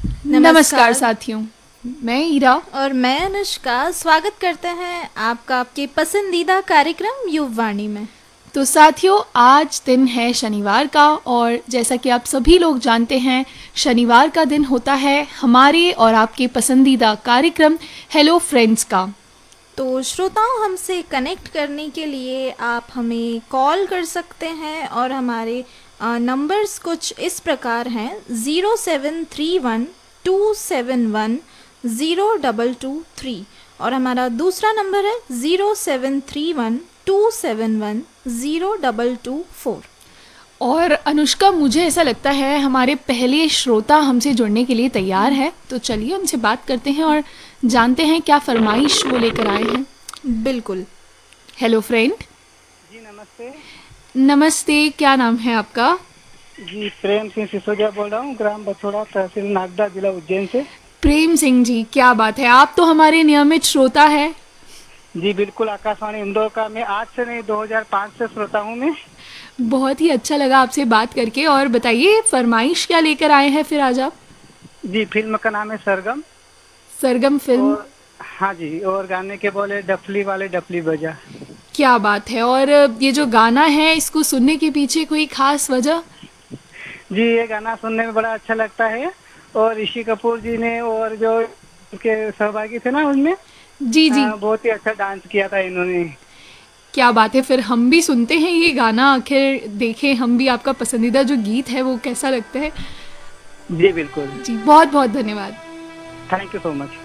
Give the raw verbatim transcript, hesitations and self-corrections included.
नमस्कार साथियों, मैं ईरा और मैं अनुष्का स्वागत करते हैं आपका आपके पसंदीदा कार्यक्रम युववाणी में। तो साथियों, आज दिन है शनिवार का और जैसा कि आप सभी लोग जानते हैं, शनिवार का दिन होता है हमारे और आपके पसंदीदा कार्यक्रम हेलो फ्रेंड्स का। तो श्रोताओं, हमसे कनेक्ट करने के लिए आप हमें कॉल कर सकते हैं और हमारे नंबर्स कुछ इस प्रकार हैं: zero seven three one two seven one zero double two three और हमारा दूसरा नंबर है zero seven three one two seven one zero double two four. और अनुष्का, मुझे ऐसा लगता है हमारे पहले श्रोता हमसे जुड़ने के लिए तैयार है, तो चलिए उनसे बात करते हैं और जानते हैं क्या फरमाइश वो लेकर आए हैं। बिल्कुल। Hello friend. जी नमस्ते। नमस्ते, क्या नाम है आपका? जी प्रेम सिंह सिसोदिया बोल रहा हूँ, ग्राम बछोड़ा, तहसील नागदा, जिला उज्जैन से। प्रेम सिंह जी, क्या बात है, आप तो हमारे नियमित श्रोता है। जी बिल्कुल, आकाशवाणी इंदौर का मैं आज से नहीं दो हज़ार पाँच से श्रोता हूँ मैं। बहुत ही अच्छा लगा आपसे बात करके। और बताइए, फरमाइश क्या लेकर आए हैं फिर आज आप? जी, फिल्म का नाम है सरगम। सरगम फिल्म। और हाँ जी, और गाने के बोले डफली वाले डफली बजा। क्या बात है। और ये जो गाना है, इसको सुनने के पीछे कोई खास वजह? जी, ये गाना सुनने में बड़ा अच्छा लगता है और ऋषि कपूर जी ने और जो उनके सहभागी थे ना उनमें, जी जी, आ, बहुत ही अच्छा डांस किया था इन्होंने। क्या बात है। फिर हम भी सुनते हैं ये गाना, आखिर देखें हम भी आपका पसंदीदा जो गीत है वो कैसा लगता है। जी बिल्कुल। जी, बहुत बहुत धन्यवाद। Thank you so much.